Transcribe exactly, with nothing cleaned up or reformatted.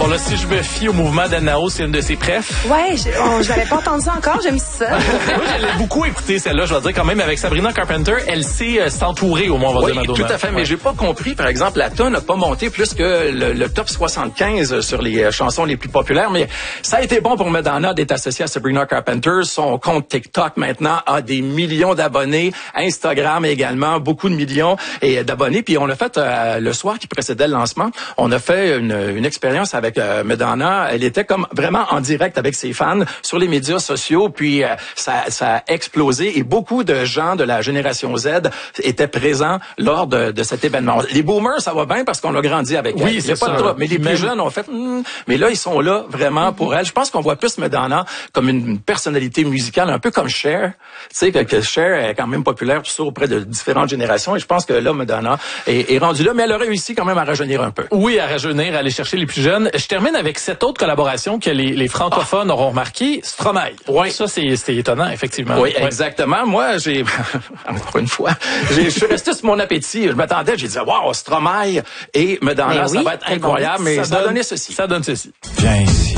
là, si je me fie au mouvement d'Anao, c'est une de ses préfs. Ouais, je, oh, je n'avais pas entendu ça encore, j'aime ça. Moi, je l'ai beaucoup écouté, celle-là, je dois dire quand même, avec Sabrina Carpenter, elle sait euh, s'entourer, au moins, on va oui, dire, Madonna. Tout à fait, mais ouais. j'ai pas compris, par exemple, la tonne n'a pas monté plus que le, le top soixante-quinze sur les euh, chansons les plus populaires, mais ça a été bon pour Madonna d'être associée à Sabrina Carpenter. Son compte TikTok, maintenant, a des millions d'abonnés. Instagram également, beaucoup de millions et d'abonnés. Puis on a fait, euh, le soir qui précédait le lancement, on a fait une, une expérience avec euh, Madonna. Elle était comme vraiment en direct avec ses fans sur les médias sociaux. Puis euh, ça, ça a explosé et beaucoup de gens de la génération Z étaient présents lors de, de cet événement. Les boomers, ça va bien parce qu'on a grandi avec elle. Oui, c'est pas ça. de trouble. Mais les plus jeunes ont fait, mm, mais là, ils sont là vraiment pour elle. Je pense qu'on voit plus Madonna comme une personnalité musicale, un peu comme Cher. Tu sais, que, que Cher est quand même populaire tout ça auprès de différentes générations. Et je pense que là, Madonna est, est rendue là, mais elle a réussi quand même à rajeunir un peu. Oui, à rajeunir, à aller chercher les plus jeunes. Je termine avec cette autre collaboration que les, les francophones ah. auront remarqué, Stromae. Oui. Ça, c'est, c'est étonnant, effectivement. Oui, ouais. exactement. Moi, j'ai, encore une fois, j'ai, je suis resté sur mon appétit. Je m'attendais, j'ai dit, wow, Stromae et Madonna, oui, ça va être incroyable, mais ça, ça donne, va donner ceci. Ça donne ceci. Viens ici.